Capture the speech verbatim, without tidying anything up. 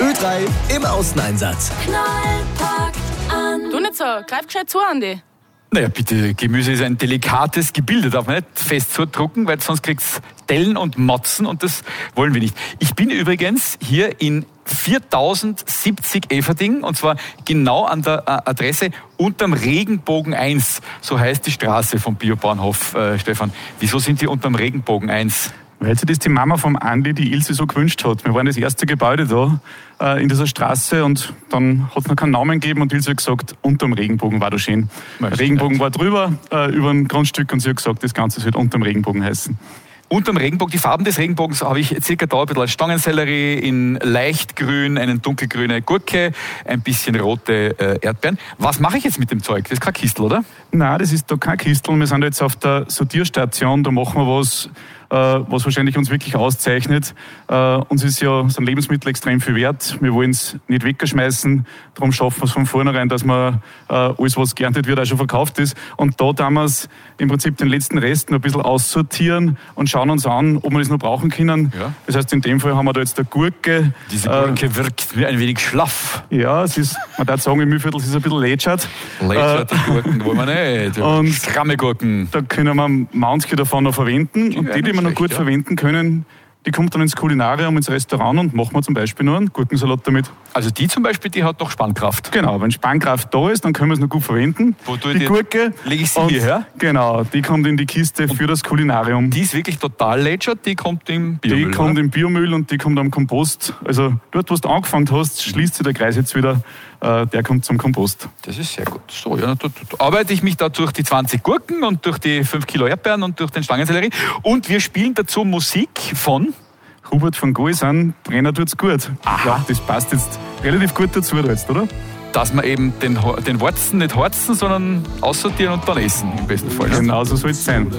Früh drei im Außeneinsatz. Knall packt an. Du nicht so, greif gescheit zu, Andi. Naja, bitte, Gemüse ist ein delikates Gebilde, darf man nicht fest zudrucken, weil sonst kriegt's Dellen und Motzen und das wollen wir nicht. Ich bin übrigens hier in viertausendsiebzig Everding und zwar genau an der äh, Adresse unterm Regenbogen eins, so heißt die Straße vom Biobauernhof, äh, Stefan. Wieso sind die unterm Regenbogen eins? Weil sich das die Mama vom Andi, die Ilse, so gewünscht hat. Wir waren das erste Gebäude da äh, in dieser Straße und dann hat es noch keinen Namen gegeben und Ilse hat gesagt, unterm Regenbogen war da schön. Der Regenbogen war drüber, äh, über ein Grundstück und sie hat gesagt, das Ganze soll unterm Regenbogen heißen. Unterm Regenbogen, die Farben des Regenbogens habe ich circa da ein bisschen als Stangensellerie, in leichtgrün, eine dunkelgrüne Gurke, ein bisschen rote äh, Erdbeeren. Was mache ich jetzt mit dem Zeug? Das ist kein Kistel, oder? Nein, das ist da kein Kistel. Wir sind jetzt auf der Sortierstation, da machen wir was, äh, was wahrscheinlich uns wirklich auszeichnet. Äh, uns ist ja so ein Lebensmittel extrem viel wert. Wir wollen es nicht wegschmeißen. Darum schaffen wir es von vornherein, dass man äh, alles, was geerntet wird, auch schon verkauft ist. Und da tun wir es im Prinzip den letzten Rest noch ein bisschen aussortieren und schauen uns an, ob wir das noch brauchen können. Ja. Das heißt, in dem Fall haben wir da jetzt eine Gurke. Diese Gurke äh, wirkt mir ein wenig schlaff. Ja, es ist, man darf sagen, im Mühlviertel ist es ein bisschen lätschert. Lätschert, äh, die Gurken wollen wir nicht. Und stramme Gurken. Da können wir manche davon noch verwenden. Die und die, die wir noch gut ja. verwenden können, die kommt dann ins Kulinarium, ins Restaurant und machen wir zum Beispiel nur einen Gurkensalat damit. Also die zum Beispiel, die hat noch Spannkraft. Genau, wenn Spannkraft da ist, dann können wir es noch gut verwenden. Wo tue die die Gurke lege ich sie hierher? Genau, die kommt in die Kiste und für das Kulinarium. Die ist wirklich total lätschert, die kommt im Biomüll. Die kommt oder? im Biomüll und die kommt am Kompost. Also dort, wo du angefangen hast, schließt sich der Kreis jetzt wieder. Äh, der kommt zum Kompost. Das ist sehr gut. So, ja, da, da, da arbeite ich mich da durch die zwanzig Gurken und durch die fünf Kilo Erdbeeren und durch den Stangensellerie. Und wir spielen dazu Musik von Hubert von Goisan, Brenner tut's gut. Aha. Ja, das passt jetzt relativ gut dazu jetzt, oder? Dass wir eben den, den Warzen nicht horzen, sondern aussortieren und dann essen, im besten Fall. Genau so soll es sein.